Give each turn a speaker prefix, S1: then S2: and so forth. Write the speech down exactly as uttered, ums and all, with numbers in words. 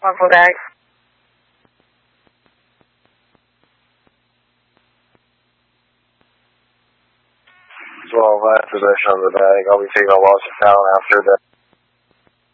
S1: Welcome back.
S2: twelve, I have possession of the bag. I'll be taking a loss of town after that.